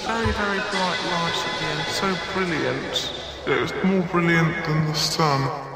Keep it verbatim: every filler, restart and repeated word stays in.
Very, very bright light at the end, so brilliant. It was more brilliant than the sun.